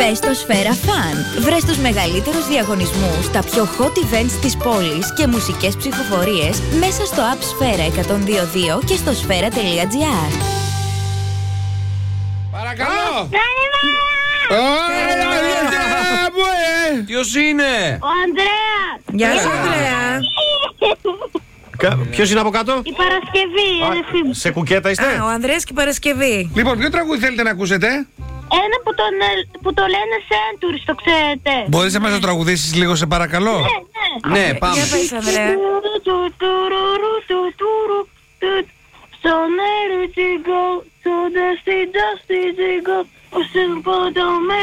Μπες στο Σφαίρα Fun. Βρες τους μεγαλύτερους διαγωνισμούς, τα πιο hot events της πόλης και μουσικές ψηφοφορίες μέσα στο app Σφαίρα 102.2 και στο σφαίρα.gr. Παρακαλώ! Ποιος είναι? Ο Ανδρέας! Γεια σου, Ανδρέα. Ποιος είναι από κάτω? Η Παρασκευή, η αδερφή μου. Σε κουκέτα είστε? Ο Ανδρέας και η Παρασκευή. Λοιπόν, ποιο τραγούδι θέλετε να ακούσετε? Ένα που το λένε Centuries, το ξέρετε. Μπορείς να μας το τραγουδήσεις λίγο, σε παρακαλώ? Ναι, πάμε. Για πες, Ανδρέα. So let it go, so dusty, dusty, go.